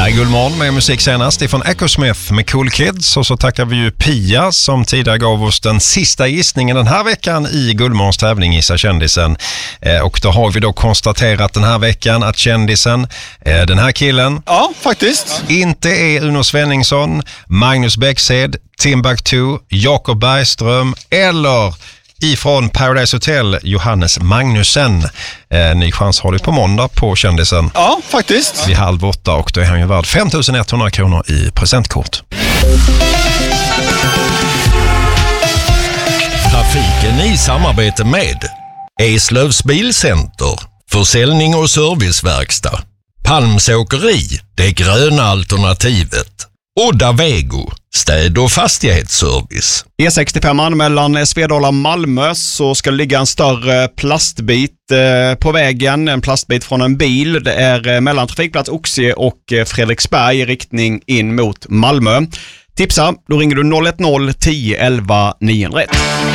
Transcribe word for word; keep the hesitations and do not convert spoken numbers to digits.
Här är Guldmorgon med musik senast ifrån Echo Smith med Cool Kids. Och så tackar vi ju Pia som tidigare gav oss den sista gissningen den här veckan i Guldmorgons tävling Gissa kändisen. Eh, och då har vi då konstaterat den här veckan att kändisen, eh, den här killen, ja, faktiskt, inte är Uno Svenningsson, Magnus Bäckshed, Timbuktu, Jakob Bergström eller ifrån Paradise Hotel Johannes Magnussen. Eh, ny chans har du på måndag på kändisen. Ja, faktiskt. Vid halv åtta, och då är han ju värd fem tusen etthundra kronor i presentkort. Trafiken i samarbete med Eslövs Bilcenter, försäljning och serviceverkstad, Palmsåkeri, det gröna alternativet, Odda Vego, städ- och fastighetsservice. E sextiofem mellan Svedala och Malmö så ska det ligga en större plastbit eh, på vägen, en plastbit från en bil. Det är eh, mellan trafikplats Oxie och eh, Fredriksberg i riktning in mot Malmö. Tipsa, då ringer du noll ett noll tio elva nio ett.